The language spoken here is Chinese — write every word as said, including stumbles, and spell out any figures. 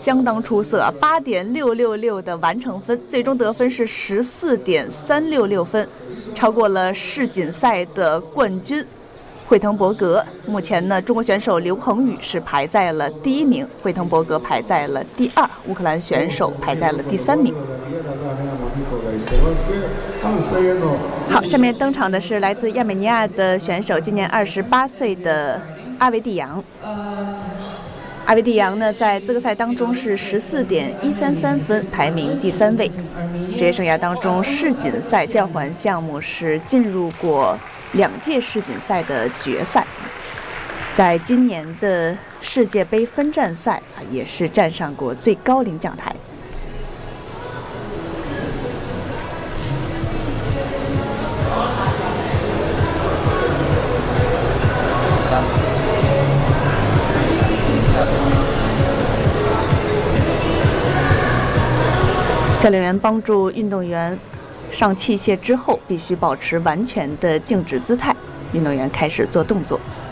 相当出色，八点六六六的完成分，最终得分是十四点三六六分，超过了世锦赛的冠军惠滕伯格。目前呢，中国选手刘恒宇是排在了第一名，惠滕伯格排在了第二，乌克兰选手排在了第三名。好，下面登场的是来自亚美尼亚的选手，今年二十八岁的阿维蒂扬。阿维蒂扬呢，在资格赛当中是十四点一三三分，排名第三位。职业生涯当中，世锦赛吊环项目是进入过两届世锦赛的决赛，在今年的世界杯分站赛啊，也是站上过最高领奖台。教练员帮助运动员上器械之后，必须保持完全的静止姿态。运动员开始做动作。